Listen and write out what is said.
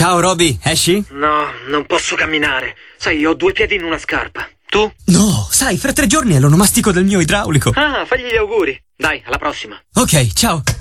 Ciao Roby, esci? No, non posso camminare. Sai, ho 2 piedi in una scarpa. Tu? No, sai, fra 3 giorni è l'onomastico del mio idraulico. Ah, fagli gli auguri. Dai, alla prossima. Ok, ciao.